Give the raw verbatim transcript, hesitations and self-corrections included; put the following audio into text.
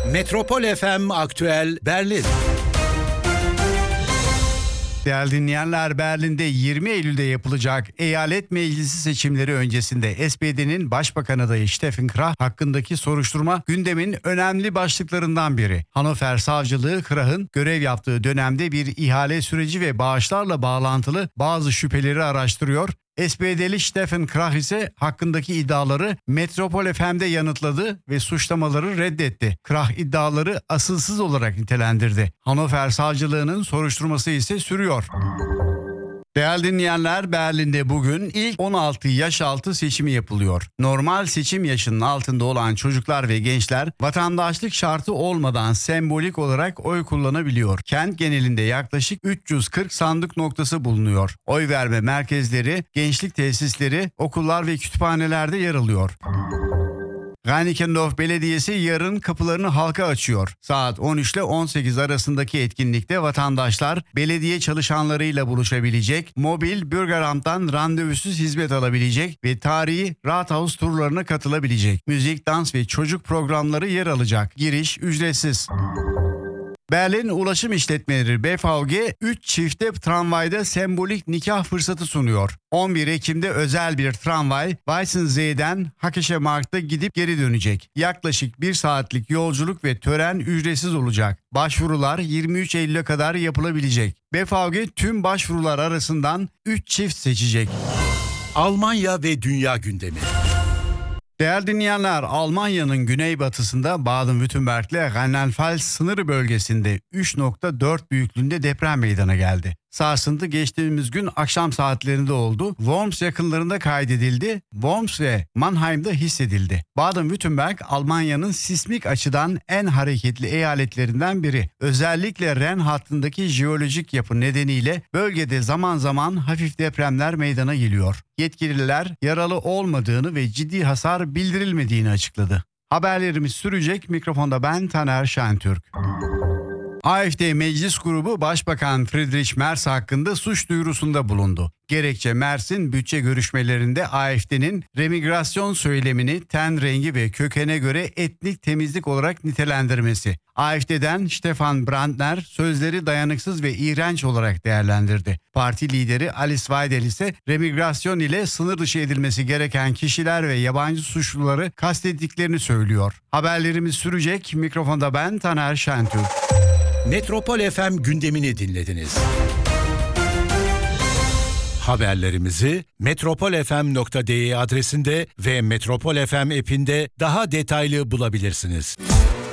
Metropol F M Aktüel Berlin. Değerli dinleyenler, Berlin'de yirmi Eylül'de yapılacak eyalet meclisi seçimleri öncesinde S P D'nin başbakan adayı Steffen Krach hakkındaki soruşturma gündemin önemli başlıklarından biri. Hannover Savcılığı Krach'ın görev yaptığı dönemde bir ihale süreci ve bağışlarla bağlantılı bazı şüpheleri araştırıyor. S P D'li Steffen Krach ise hakkındaki iddiaları Metropol F M'de yanıtladı ve suçlamaları reddetti. Krach iddiaları asılsız olarak nitelendirdi. Hannover Savcılığı'nın soruşturması ise sürüyor. Değerli dinleyenler, Berlin'de bugün ilk on altı yaş altı seçimi yapılıyor. Normal seçim yaşının altında olan çocuklar ve gençler vatandaşlık şartı olmadan sembolik olarak oy kullanabiliyor. Kent genelinde yaklaşık üç yüz kırk sandık noktası bulunuyor. Oy verme merkezleri, gençlik tesisleri, okullar ve kütüphanelerde yer alıyor. Reinickendorf Belediyesi yarın kapılarını halka açıyor. Saat on üç ile on sekiz arasındaki etkinlikte vatandaşlar belediye çalışanlarıyla buluşabilecek, mobil Bürgeramt'tan randevusuz hizmet alabilecek ve tarihi Rathaus turlarına katılabilecek. Müzik, dans ve çocuk programları yer alacak. Giriş ücretsiz. Berlin Ulaşım İşletmeleri B V G üç çifte tramvayda sembolik nikah fırsatı sunuyor. on bir Ekim'de özel bir tramvay Weissensee'den Hackesche Markt'a gidip geri dönecek. Yaklaşık bir saatlik yolculuk ve tören ücretsiz olacak. Başvurular yirmi üç Eylül'e kadar yapılabilecek. B V G tüm başvurular arasından üç çift seçecek. Almanya ve dünya gündemi. Değerli dinleyenler, Almanya'nın güneybatısında Baden-Württemberg ile Rheinland-Pfalz sınır bölgesinde üç nokta dört büyüklüğünde deprem meydana geldi. Sarsıntı geçtiğimiz gün akşam saatlerinde oldu. Worms yakınlarında kaydedildi. Worms ve Mannheim'da hissedildi. Baden-Württemberg, Almanya'nın sismik açıdan en hareketli eyaletlerinden biri. Özellikle Ren hattındaki jeolojik yapı nedeniyle bölgede zaman zaman hafif depremler meydana geliyor. Yetkililer yaralı olmadığını ve ciddi hasar bildirilmediğini açıkladı. Haberlerimiz sürecek. Mikrofonda ben Taner Şentürk. A F D Meclis Grubu Başbakan Friedrich Merz hakkında suç duyurusunda bulundu. Gerekçe, Merz'in bütçe görüşmelerinde A F D'nin remigrasyon söylemini ten rengi ve kökene göre etnik temizlik olarak nitelendirmesi. A F D'den Stefan Brandner sözleri dayanıksız ve iğrenç olarak değerlendirdi. Parti lideri Alice Weidel ise remigrasyon ile sınır dışı edilmesi gereken kişiler ve yabancı suçluları kastettiklerini söylüyor. Haberlerimiz sürecek. Mikrofonda ben Taner Şentürk. Metropol F M gündemini dinlediniz. Haberlerimizi metropolfm nokta de adresinde ve Metropol F M app'inde daha detaylı bulabilirsiniz.